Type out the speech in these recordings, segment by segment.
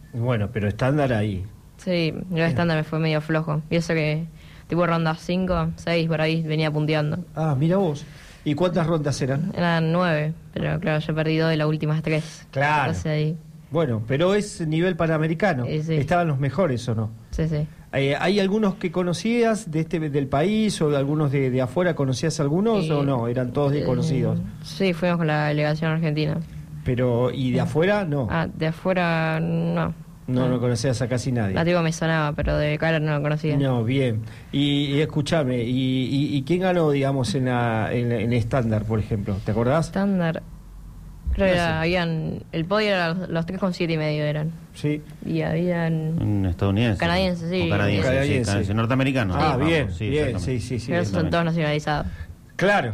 Bueno, pero estándar ahí. Sí, el estándar me fue medio flojo. Y eso que, tipo ronda 5, 6, por ahí venía punteando. Ah, mira vos. ¿Y cuántas rondas eran? Eran 9, pero claro, yo perdí 2 de las últimas 3. Claro. Entonces ahí, Bueno, pero es nivel panamericano. Sí. ¿Estaban los mejores o no? sí. ¿Hay algunos que conocías del país o de algunos de afuera? ¿Conocías algunos o no? ¿Eran todos desconocidos? Sí, fuimos con la delegación argentina. Pero, ¿y de afuera? No. De afuera no. No conocías a casi nadie. Nativo me sonaba, pero de cara no lo conocía. No, bien. Y escúchame, ¿y quién ganó, digamos, en estándar, por ejemplo? ¿Te acordás? Estándar. Creo que habían. El podio era los 3,7 y medio eran. Sí. Y habían. Un estadounidense. Canadiense, sí. O canadiense, Canadiense. sí, canadiense, norteamericano. Ah, Vamos, bien, sí, bien, exactamente. sí. Pero son todos nacionalizados. Claro.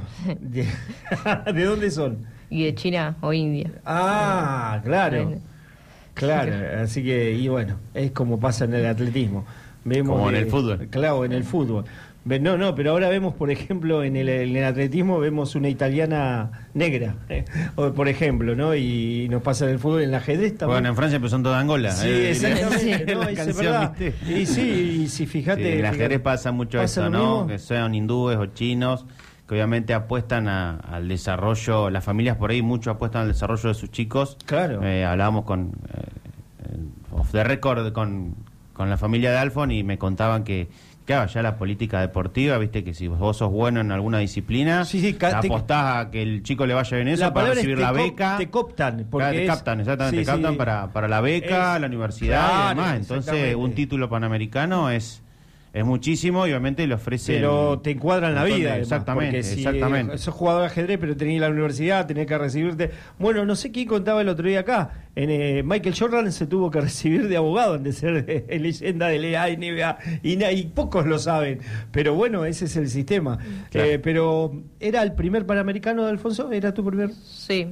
¿De dónde son? Y de China o India. Ah, claro. Claro, así que, y bueno, es como pasa en el atletismo. Vemos Como en el fútbol. Claro, en el fútbol. No, pero ahora vemos, por ejemplo, en el atletismo vemos una italiana negra, por ejemplo, ¿no? Y nos pasa en el fútbol, en el ajedrez también. Bueno, en Francia empezó en toda Angola. Sí, exactamente. La No, es canción, verdad. ¿viste? Y sí, y si fíjate... Sí, en el ajedrez pasa mucho ¿pasa eso, lo ¿no? mismo? Que sean hindúes o chinos, que obviamente apuestan al desarrollo, las familias por ahí mucho apuestan al desarrollo de sus chicos. Claro. Hablábamos off the record con la familia de Alfon y me contaban que, claro, ya la política deportiva, viste que si vos sos bueno en alguna disciplina, apostás a que el chico le vaya bien eso para recibir la beca. Te cooptan. Claro, te captan, exactamente, te captan para la beca, la universidad y demás. Entonces, un título panamericano es muchísimo y obviamente le ofrecen... Pero te encuadran la vida, además, exactamente, porque si exactamente. sos jugador de ajedrez, pero tenés la universidad, tenés que recibirte... Bueno, no sé quién contaba el otro día acá, Michael Jordan se tuvo que recibir de abogado antes de ser leyenda de la NBA, y pocos lo saben, pero bueno, ese es el sistema. Claro. Pero, ¿era el primer Panamericano de Alfonso? ¿Era tu primer...? Sí,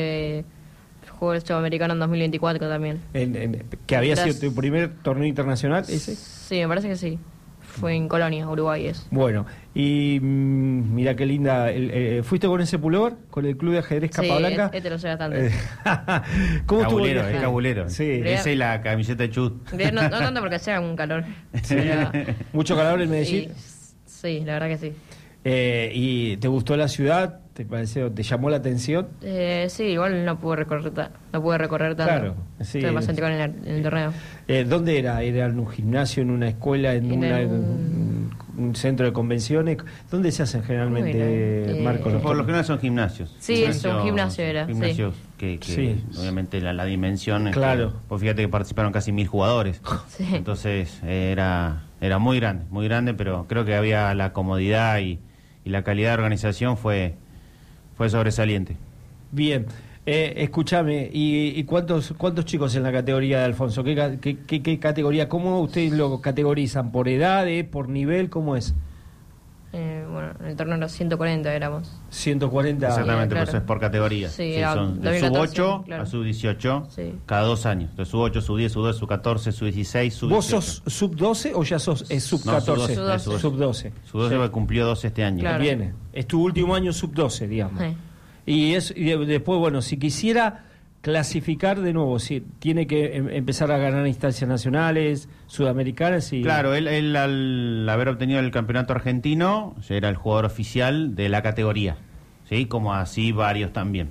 jugó el Sudamericano en 2024 también. ¿Que había sido tu primer torneo internacional ese? Sí, me parece que sí. Fue en Colonia, Uruguay eso. Bueno, y mira qué linda. ¿Fuiste con ese pullover? ¿Con el club de ajedrez Capablanca? Sí, te lo sé bastante. ¿Cómo estuvo el Cabulero, viaje? es cabulero. Sí. Ese y la camiseta de chut. No tanto porque sea un calor. Pero, ¿Mucho calor en Medellín? sí, la verdad que sí. ¿Y te gustó la ciudad? ¿Te llamó la atención? Sí, igual no pude recorrer tanto. Claro, sí. Estuve bastante con en el torneo. ¿Dónde era? ¿Era en un gimnasio, en una escuela, en un centro de convenciones? ¿Dónde se hacen generalmente, Marco? Por lo general son gimnasios. Sí, eso, un gimnasio era. Gimnasios que Sí. obviamente la dimensión es claro. Pues fíjate que participaron casi 1000 jugadores. Sí. Entonces era muy grande, pero creo que había la comodidad y la calidad de organización fue sobresaliente. Bien. Escúchame, ¿y cuántos chicos en la categoría de Alfonso? ¿Qué categoría? ¿Cómo ustedes lo categorizan? ¿Por edades, por nivel? ¿Cómo es? Bueno, en el torneo los 140 éramos. 140. Exactamente, claro. pues eso es por categoría. Sí, son de 2014, sub-8 claro. a sub-18, Sí. cada 2 años. Entonces sub-8, sub-10, sub-12, sub-14, sub-16, sub-18. ¿Vos sos sub-12 o ya sos sub-14? No, sub-12. Sub-12 cumplió 12 este año. Claro. Viene. Es tu último año sub-12, digamos. Sí. Y después, bueno, si quisiera clasificar de nuevo, si tiene que empezar a ganar instancias nacionales, sudamericanas y... Claro, él al haber obtenido el campeonato argentino, ya era el jugador oficial de la categoría, ¿sí? Como así varios también.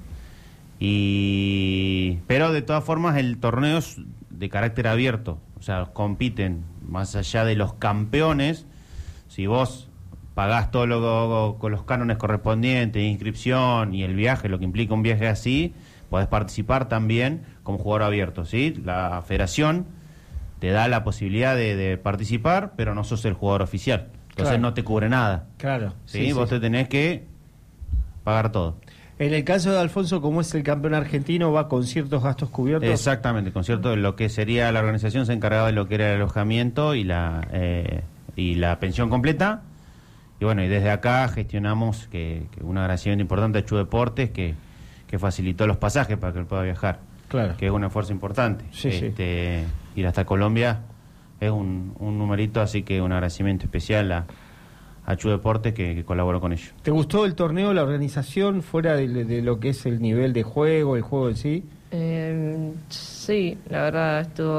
Pero de todas formas el torneo es de carácter abierto, o sea, compiten más allá de los campeones. Si vos pagás todo con los cánones correspondientes, inscripción y el viaje, lo que implica un viaje así, podés participar también como jugador abierto, ¿sí? La federación te da la posibilidad de participar, pero no sos el jugador oficial. Entonces Claro. no te cubre nada. Claro. ¿Sí? Vos te tenés que pagar todo. En el caso de Alfonso, como es el campeón argentino, va con ciertos gastos cubiertos. Exactamente, con cierto, lo que sería la organización se encargaba de lo que era el alojamiento y la pensión completa. Y bueno, y desde acá gestionamos que un agradecimiento importante a Chu Deportes que facilitó los pasajes para que él pueda viajar. Claro. Que es un esfuerzo importante. Sí. Ir hasta Colombia es un numerito, así que un agradecimiento especial a Chu Deportes que colaboró con ellos. ¿Te gustó el torneo, la organización, fuera de lo que es el nivel de juego, el juego en sí? Sí, la verdad estuvo